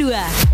2.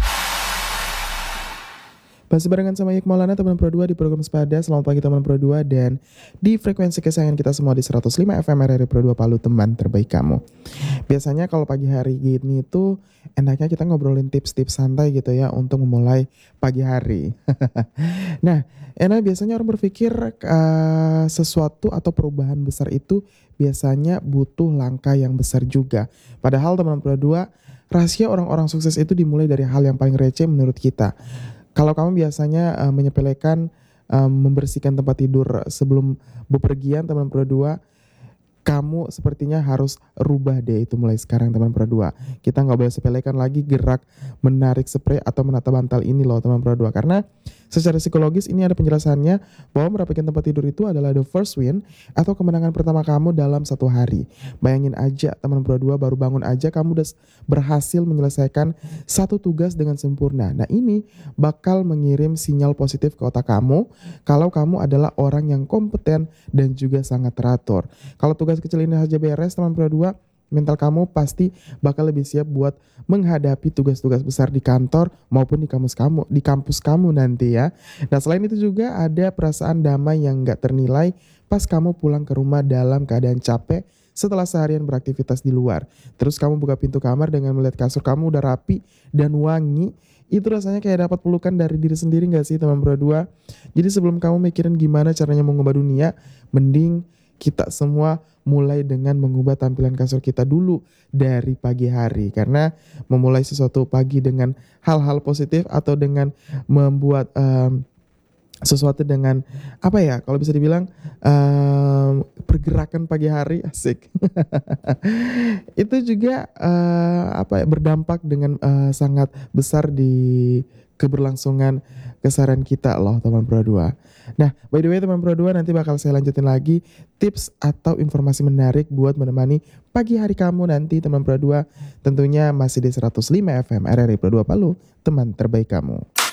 Masih barengan sama Yik Maulana teman Pro 2 di program Sepada. Selamat pagi teman Pro 2 dan di frekuensi kesayangan kita semua di 105 FM RRI Pro 2 Palu, teman terbaik kamu. Biasanya kalau pagi hari gini tuh enaknya kita ngobrolin tips-tips santai gitu ya untuk memulai pagi hari. Nah, biasanya orang berpikir sesuatu atau perubahan besar itu biasanya butuh langkah yang besar juga. Padahal teman Pro 2, rahasia orang-orang sukses itu dimulai dari hal yang paling receh menurut kita. Kalau kamu biasanya menyepelekan membersihkan tempat tidur sebelum bepergian teman Pro 2, kamu sepertinya harus rubah deh itu mulai sekarang teman Pro 2. Kita nggak boleh sepelekan lagi gerak menarik spray atau menata bantal ini loh teman Pro 2. Karena secara psikologis ini ada penjelasannya bahwa merapikan tempat tidur itu adalah the first win atau kemenangan pertama kamu dalam satu hari. Bayangin aja teman Pro 2, baru bangun aja kamu udah berhasil menyelesaikan satu tugas dengan sempurna. Nah ini bakal mengirim sinyal positif ke otak kamu kalau kamu adalah orang yang kompeten dan juga sangat teratur. Kalau tugas kecil ini saja beres teman Pro 2, mental kamu pasti bakal lebih siap buat menghadapi tugas-tugas besar di kantor maupun di kampus kamu nanti ya. Nah selain itu juga ada perasaan damai yang gak ternilai pas kamu pulang ke rumah dalam keadaan capek setelah seharian beraktivitas di luar. Terus kamu buka pintu kamar dengan melihat kasur kamu udah rapi dan wangi. Itu rasanya kayak dapat pelukan dari diri sendiri gak sih teman Pro 2? Jadi sebelum kamu mikirin gimana caranya mengubah dunia, mending kita semua mulai dengan mengubah tampilan kasur kita dulu dari pagi hari. Karena memulai sesuatu pagi dengan hal-hal positif atau dengan membuat sesuatu dengan apa ya, kalau bisa dibilang pergerakan pagi hari asik. Itu juga berdampak dengan sangat besar di keberlangsungan keseharian kita loh teman Pro 2. Nah by the way teman Pro 2, nanti bakal saya lanjutin lagi tips atau informasi menarik buat menemani pagi hari kamu nanti teman Pro 2. Tentunya masih di 105 FM RRI Pro 2 Palu, teman terbaik kamu.